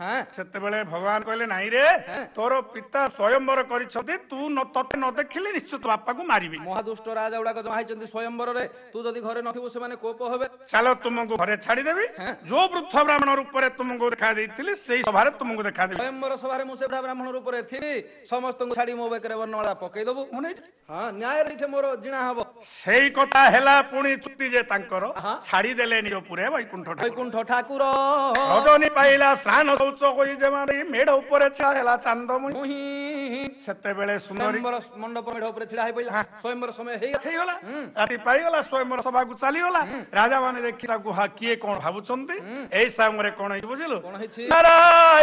ସେତେବେଳେ ଭଗବାନ କହିଲେ ନାଇଁ ରେ ତୋର ପିତା ସ୍ୱୟଂବର କରିଛନ୍ତି ତୁ ତତେ ନ ଦେଖିଲେ ନିଶ୍ଚିତ ବାପାକୁ ମାରିବି। ମହାଦୁଷ୍ଟ ରାଜା ଗୁଡାକ ଜମା ହେଇଛନ୍ତି ସ୍ୱୟଂବରରେ, ତୁ ଯଦି ଘରେ ନଥିବୁ ସେମାନେ କୋପ ହେବେ। ଚାଲ ତୁମକୁ ଘରେ ଛାଡିଦେବି, ଯୋଉ ବୃଦ୍ଧ ବ୍ରାହ୍ମଣ ରୂପରେ ତୁମକୁ ଦେଖା ଦେଇଥିଲି ସେଇ ସଭାରେ ତୁମକୁ ଦେଖାଦେବି। ସ୍ୱୟଂବର ସଭାରେ ମୁଁ ସେ ବ୍ରାହ୍ମଣ ରୂପରେ ଥିବି, ସମସ୍ତଙ୍କୁ ଛାଡି ମୋ ବେକରେ ବର୍ଣ୍ଣମାଳା ପକେଇଦବୁ। ହଁ, ନ୍ୟାୟରେ ଏଠି ମୋର ଜିଣା ହବ। ସେଇ କଥା ହେଲା ପୁଣି ଚୁକ୍ତି ଯେ ତାଙ୍କର ଛାଡିଦେଲେ ନିଜ ପୁରେ ବୈକୁଣ୍ଠ ବୈକୁଣ୍ଠ ଠାକୁର ରଜନୀ ପାଇଲା ସ୍ନାନ ଶୌଚ ହୋଇ ଯେମାନେ ମେଢ ଉପରେ ଛିଡା ହେଲା ଚାନ୍ଦମୁହିଁ। ସେତେବେଳେ ସୁନ୍ଦରୀ ମଣ୍ଡପ ମେଢ ଉପରେ ଛିଡା ହେଇ ପଇଲା। ସ୍ୱୟଂବର ସମୟ ହେଇଗଲା, ରାତି ପାଇଗଲା, ସ୍ୱୟଂବର ସଭାକୁ ଚାଲିଗଲା। ରାଜା ମାନେ ଦେଖି ତାକୁ କିଏ କଣ ଭାବୁଛନ୍ତି। ଏଇ ସମୟରେ କଣ ହେଇଛି ବୁଝିଲୁ? କଣ ହେଇଛି? ନାରାୟଣ